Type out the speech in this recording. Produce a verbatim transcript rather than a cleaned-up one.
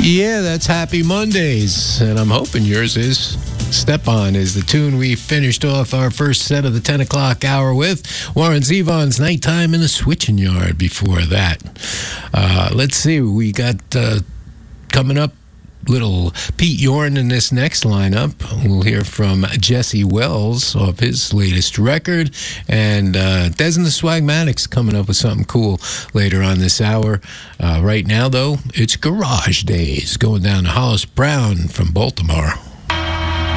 Yeah, that's Happy Mondays, and I'm hoping yours is. Step On is the tune we finished off our first set of the ten o'clock hour with. Warren Zevon's Nighttime in the Switching Yard before that. Uh, let's see, we got uh, coming up little Pete Yorn in this next lineup. We'll hear from Jesse Wells off his latest record, and uh, Des and the Swagmatics coming up with something cool later on this hour. Uh, right now, though, it's Garage Days going down to Hollis Brown from Baltimore.